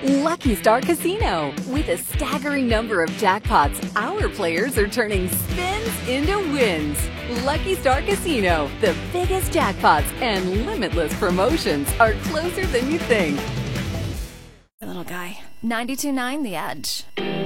Lucky Star Casino. With a staggering number of jackpots, our players are turning spins into wins. Lucky Star Casino, the biggest jackpots and limitless promotions are closer than you think. Little guy. 92.9 The Edge.